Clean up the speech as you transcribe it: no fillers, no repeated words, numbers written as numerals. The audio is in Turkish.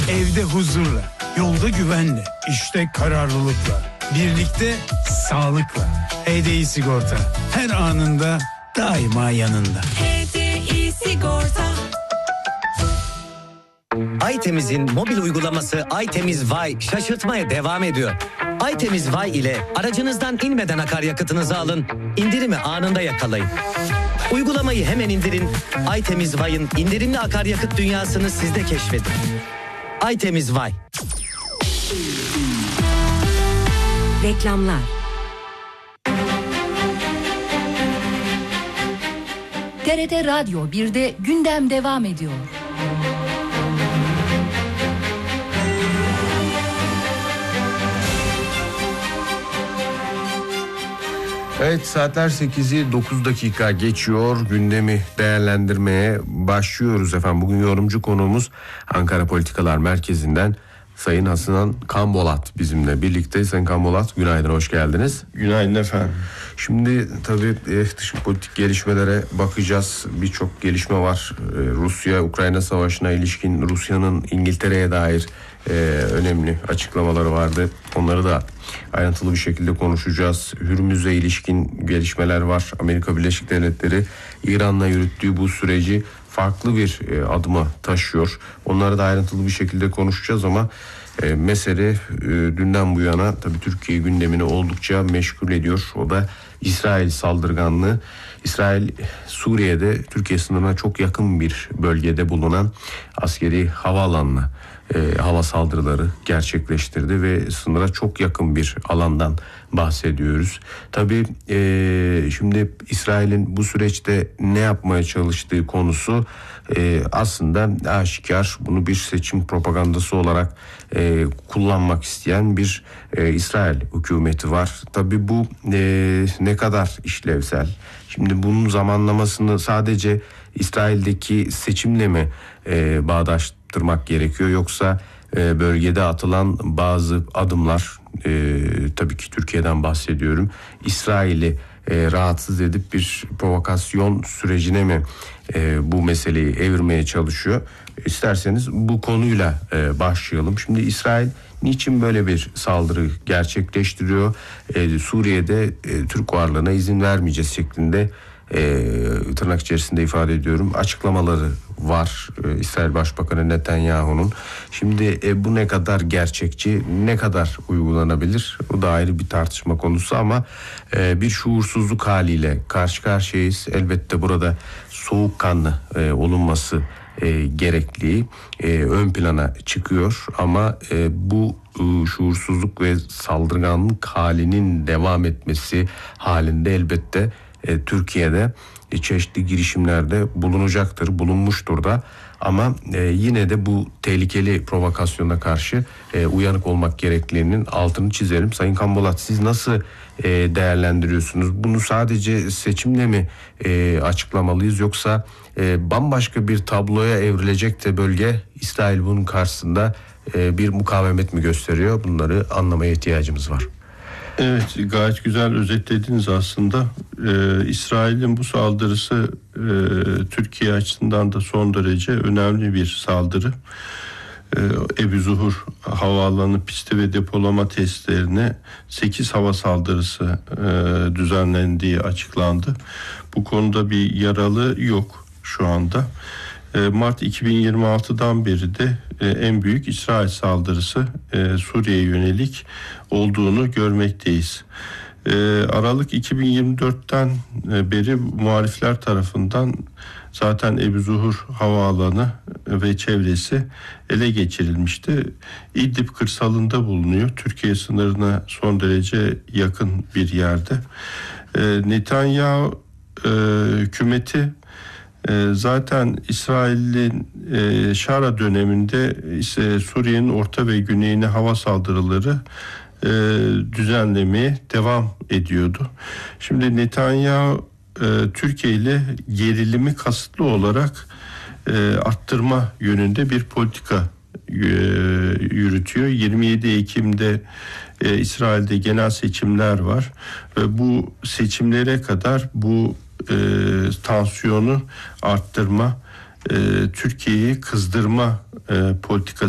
Evde huzurla, yolda güvenle, işte kararlılıkla, birlikte sağlıkla. HDI Sigorta her anında daima yanında. HDI Sigorta. Aytemiz'in mobil uygulaması Aytemiz Vay şaşırtmaya devam ediyor. Aytemiz Vay ile aracınızdan inmeden akaryakıtınızı alın, indirimi anında yakalayın. Uygulamayı hemen indirin, Aytemiz Vay'ın indirimli akaryakıt dünyasını siz de keşfedin. Aytemiz Vay. Reklamlar. TRT Radyo 1'de gündem devam ediyor. Evet, saatler 8'i 9 dakika geçiyor. Gündemi değerlendirmeye başlıyoruz efendim. Bugün yorumcu konuğumuz Ankara Politikalar Merkezi'nden Sayın Hasan Kambolat bizimle birlikte. Sayın Kambolat, günaydın, hoş geldiniz. Günaydın efendim. Şimdi tabii dış politik gelişmelere bakacağız. Birçok gelişme var. Rusya-Ukrayna savaşına ilişkin Rusya'nın İngiltere'ye dair önemli açıklamaları vardı. Onları da ayrıntılı bir şekilde konuşacağız. Hürmüz'e ilişkin gelişmeler var. Amerika Birleşik Devletleri İran'la yürüttüğü bu süreci farklı bir adıma taşıyor. Onları da ayrıntılı bir şekilde konuşacağız ama mesele dünden bu yana tabii Türkiye gündemini oldukça meşgul ediyor. O da İsrail saldırganlığı. İsrail Suriye'de Türkiye sınırına çok yakın bir bölgede bulunan askeri havaalanına hava saldırıları gerçekleştirdi ve sınıra çok yakın bir alandan bahsediyoruz. Tabii şimdi İsrail'in bu süreçte ne yapmaya çalıştığı konusu aslında aşikar. Bunu bir seçim propagandası olarak kullanmak isteyen bir İsrail hükümeti var. Tabii bu ne kadar işlevsel? Şimdi bunun zamanlamasını sadece İsrail'deki seçimle mi bağdaştırmak gerekiyor, yoksa bölgede atılan bazı adımlar, tabii ki Türkiye'den bahsediyorum, İsrail'i rahatsız edip bir provokasyon sürecine mi bu meseleyi evirmeye çalışıyor? İsterseniz bu konuyla başlayalım. Şimdi İsrail niçin böyle bir saldırı gerçekleştiriyor? Suriye'de Türk varlığına izin vermeyeceğiz şeklinde tırnak içerisinde ifade ediyorum açıklamaları var İsrail Başbakanı Netanyahu'nun. Şimdi bu ne kadar gerçekçi, ne kadar uygulanabilir? Bu da ayrı bir tartışma konusu ama bir şuursuzluk haliyle karşı karşıyayız. Elbette burada soğukkanlı olunması gerekliliği ön plana çıkıyor ama bu şuursuzluk ve saldırganlık halinin devam etmesi halinde elbette Türkiye'de çeşitli girişimlerde bulunacaktır, bulunmuştur da ama yine de bu tehlikeli provokasyona karşı uyanık olmak gerekliliğinin altını çizelim. Sayın Kambolat, siz nasıl değerlendiriyorsunuz? Bunu sadece seçimle mi açıklamalıyız, yoksa bambaşka bir tabloya evrilecek de bölge İsrail bunun karşısında bir mukavemet mi gösteriyor? Bunları anlamaya ihtiyacımız var. Evet, gayet güzel özetlediniz aslında. İsrail'in bu saldırısı Türkiye açısından da son derece önemli bir saldırı. Ebu Zuhur havaalanı pisti ve depolama testlerine 8 hava saldırısı düzenlendiği açıklandı. Bu konuda bir yaralı yok şu anda. Mart 2026'dan beri de en büyük İsrail saldırısı Suriye'ye yönelik olduğunu görmekteyiz. Aralık 2024'ten beri muhalifler tarafından zaten Ebu Zuhur havaalanı ve çevresi ele geçirilmişti. İdlib kırsalında bulunuyor. Türkiye sınırına son derece yakın bir yerde. Netanyahu hükümeti zaten İsrail'in Şara döneminde ise Suriye'nin orta ve güneyine hava saldırıları düzenlemeye devam ediyordu. Şimdi Netanyahu Türkiye ile gerilimi kasıtlı olarak arttırma yönünde bir politika yürütüyor. 27 Ekim'de İsrail'de genel seçimler var ve bu seçimlere kadar bu tansiyonu arttırma, Türkiye'yi kızdırma politikası